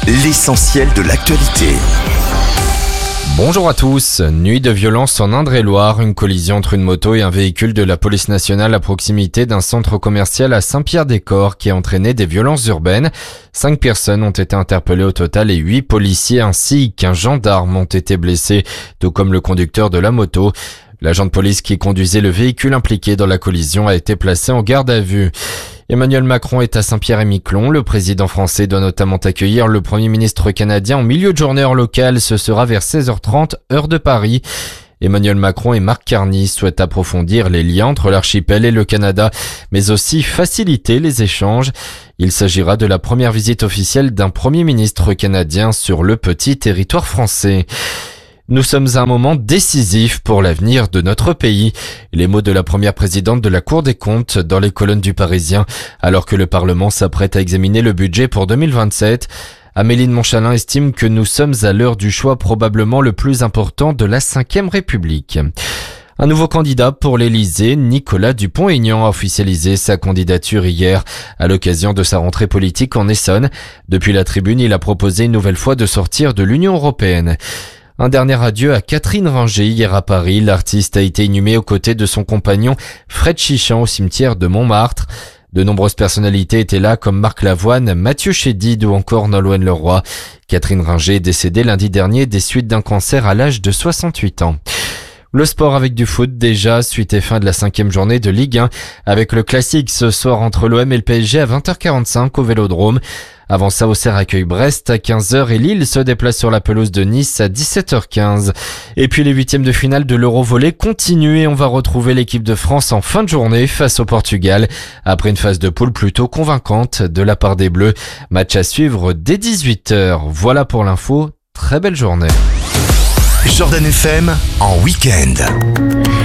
l'essentiel de l'actualité. Bonjour à tous. Nuit de violence en Indre-et-Loire. Une collision entre une moto et un véhicule de la police nationale à proximité d'un centre commercial à Saint-Pierre-des-Corps qui a entraîné des violences urbaines. 5 personnes ont été interpellées au total et 8 policiers ainsi qu'un gendarme ont été blessés, tout comme le conducteur de la moto. L'agent de police qui conduisait le véhicule impliqué dans la collision a été placé en garde à vue. Emmanuel Macron est à Saint-Pierre-et-Miquelon. Le président français doit notamment accueillir le Premier ministre canadien en milieu de journée heure locale. Ce sera vers 16h30, heure de Paris. Emmanuel Macron et Mark Carney souhaitent approfondir les liens entre l'archipel et le Canada, mais aussi faciliter les échanges. Il s'agira de la première visite officielle d'un Premier ministre canadien sur le petit territoire français. Nous sommes à un moment décisif pour l'avenir de notre pays. Les mots de la première présidente de la Cour des comptes dans les colonnes du Parisien, alors que le Parlement s'apprête à examiner le budget pour 2027. Amélie de Montchalin estime que nous sommes à l'heure du choix probablement le plus important de la Ve République. Un nouveau candidat pour l'Élysée, Nicolas Dupont-Aignan, a officialisé sa candidature hier à l'occasion de sa rentrée politique en Essonne. Depuis la tribune, il a proposé une nouvelle fois de sortir de l'Union européenne. Un dernier adieu à Catherine Ringer hier à Paris. L'artiste a été inhumé aux côtés de son compagnon Fred Chichan au cimetière de Montmartre. De nombreuses personnalités étaient là comme Marc Lavoine, Mathieu Chédid ou encore Nolwenn Leroy. Catherine Ringer est décédée lundi dernier des suites d'un cancer à l'âge de 68 ans. Le sport avec du foot déjà, suite et fin de la 5e journée de Ligue 1 avec le classique ce soir entre l'OM et le PSG à 20h45 au Vélodrome. Avant ça, Auxerre accueille Brest à 15h et Lille se déplace sur la pelouse de Nice à 17h15. Et puis les 8e de finale de l'Euro-Volley continuent et on va retrouver l'équipe de France en fin de journée face au Portugal après une phase de poule plutôt convaincante de la part des Bleus. Match à suivre dès 18h. Voilà pour l'info. Très belle journée. Jordan FM en week-end.